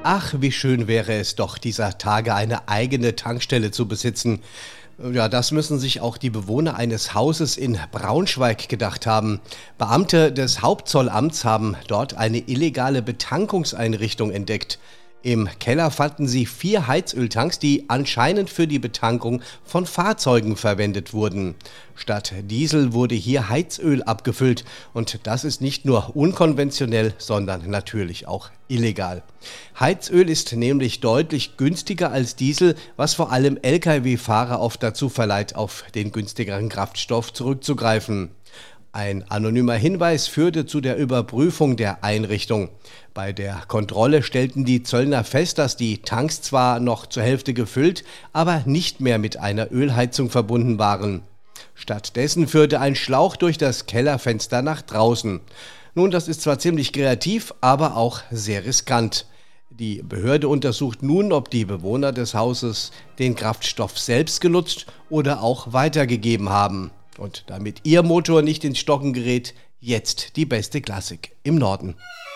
Ach, wie schön wäre es doch, dieser Tage eine eigene Tankstelle zu besitzen. Ja, das müssen sich auch die Bewohner eines Hauses in Braunschweig gedacht haben. Beamte des Hauptzollamts haben dort eine illegale Betankungseinrichtung entdeckt. Im Keller fanden sie 4 Heizöltanks, die anscheinend für die Betankung von Fahrzeugen verwendet wurden. Statt Diesel wurde hier Heizöl abgefüllt und das ist nicht nur unkonventionell, sondern natürlich auch illegal. Heizöl ist nämlich deutlich günstiger als Diesel, was vor allem Lkw-Fahrer oft dazu verleiht, auf den günstigeren Kraftstoff zurückzugreifen. Ein anonymer Hinweis führte zu der Überprüfung der Einrichtung. Bei der Kontrolle stellten die Zöllner fest, dass die Tanks zwar noch zur Hälfte gefüllt, aber nicht mehr mit einer Ölheizung verbunden waren. Stattdessen führte ein Schlauch durch das Kellerfenster nach draußen. Nun, das ist zwar ziemlich kreativ, aber auch sehr riskant. Die Behörde untersucht nun, ob die Bewohner des Hauses den Kraftstoff selbst genutzt oder auch weitergegeben haben. Und damit Ihr Motor nicht ins Stocken gerät, jetzt die beste Klassik im Norden.